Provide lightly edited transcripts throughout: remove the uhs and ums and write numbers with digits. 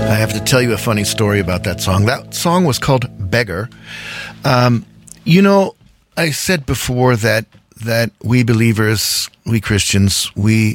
I have to tell you a funny story about that song. That song was called Beggar. I said before that we believers, we Christians,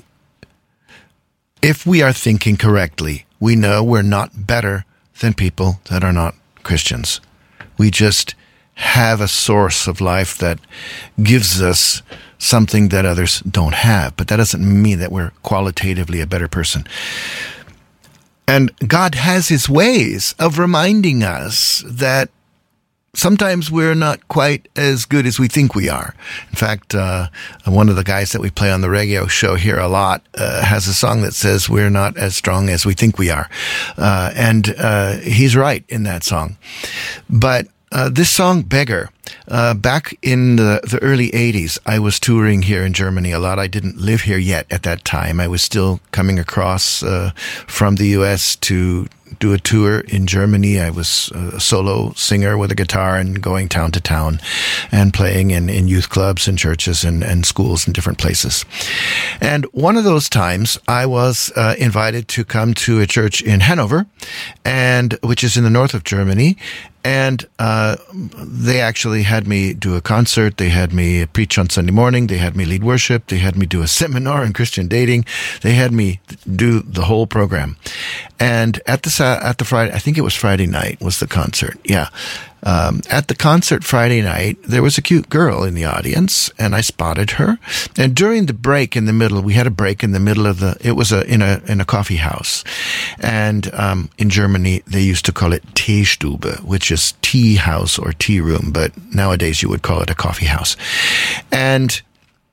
if we are thinking correctly, we know we're not better than people that are not Christians. We just have a source of life that gives us something that others don't have. But that doesn't mean that we're qualitatively a better person. And God has his ways of reminding us that sometimes we're not quite as good as we think we are. In fact, one of the guys that we play on the radio show here a lot has a song that says we're not as strong as we think we are. And he's right in that song. But this song, Beggar, back in the early 80s, I was touring here in Germany a lot. I didn't live here yet at that time. I was still coming across from the U.S. to do a tour in Germany. I was a solo singer with a guitar and going town to town and playing in youth clubs and churches and schools and different places. And one of those times I was invited to come to a church in Hanover, which is in the north of Germany. And they actually had me do a concert. They had me preach on Sunday morning. They had me lead worship. They had me do a seminar on Christian dating. They had me do the whole program. And at the Friday, I think it was Friday night was the concert. Yeah. At the concert Friday night, there was a cute girl in the audience, and I spotted her. And during the break in the middle, we had a break in the middle of it was in a coffee house. And in Germany, they used to call it Teestube, which is tea house or tea room, but nowadays you would call it a coffee house. And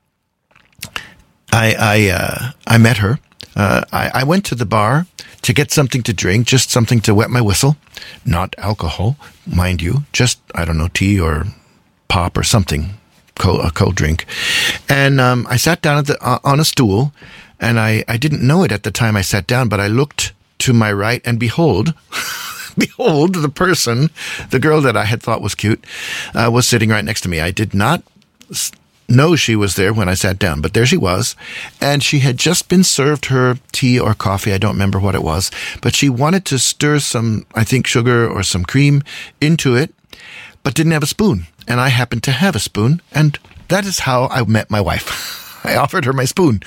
I met her. I went to the bar to get something to drink, just something to wet my whistle. Not alcohol, mind you, just, I don't know, tea or pop or something, a cold drink. And I sat down on a stool, and I didn't know it at the time I sat down, but I looked to my right, and behold, the person, the girl that I had thought was cute, was sitting right next to me. I did not know she was there when I sat down, but there she was, and she had just been served her tea or coffee, I don't remember what it was, but she wanted to stir some, I think, sugar or some cream into it, but didn't have a spoon, and I happened to have a spoon, and that is how I met my wife. I offered her my spoon,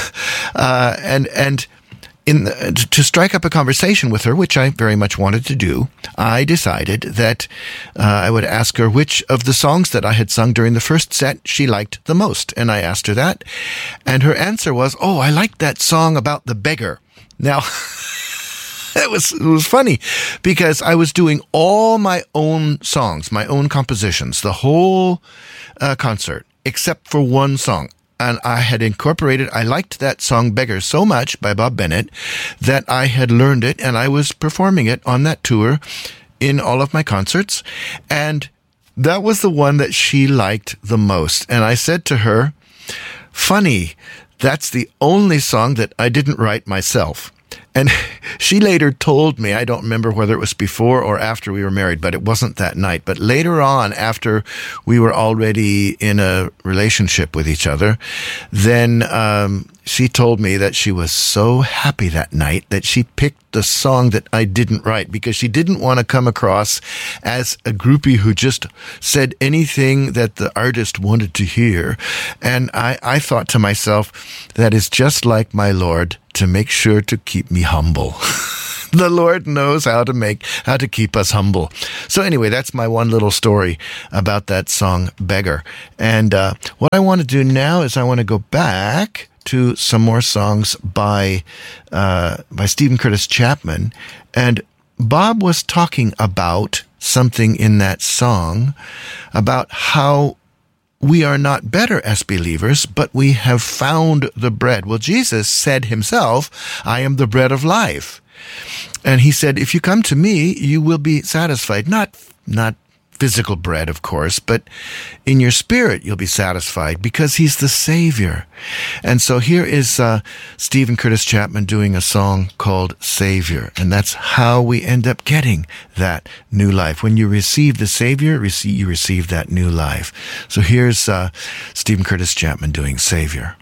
and to strike up a conversation with her, which I very much wanted to do, I decided that I would ask her which of the songs that I had sung during the first set she liked the most. And I asked her that. And her answer was, "Oh, I liked that song about the beggar." Now, it was funny because I was doing all my own songs, my own compositions, the whole concert, except for one song. And I liked that song Beggar so much by Bob Bennett that I had learned it, and I was performing it on that tour in all of my concerts. And that was the one that she liked the most. And I said to her, "Funny, that's the only song that I didn't write myself." And she later told me, I don't remember whether it was before or after we were married, but it wasn't that night. But later on, after we were already in a relationship with each other, then she told me that she was so happy that night that she picked the song that I didn't write because she didn't want to come across as a groupie who just said anything that the artist wanted to hear. And I thought to myself, that is just like my Lord, to make sure to keep me humble. The Lord knows how to keep us humble. So anyway, that's my one little story about that song, Beggar. And what I want to do now is I want to go back to some more songs by Steven Curtis Chapman. And Bob was talking about something in that song about how we are not better as believers, but we have found the bread. Well, Jesus said himself, "I am the bread of life." And he said, if you come to me, you will be satisfied. Not physical bread, of course, but in your spirit, you'll be satisfied because he's the Savior. And so here is Steven Curtis Chapman doing a song called Savior. And that's how we end up getting that new life. When you receive the Savior, you receive that new life. So here's Steven Curtis Chapman doing Savior.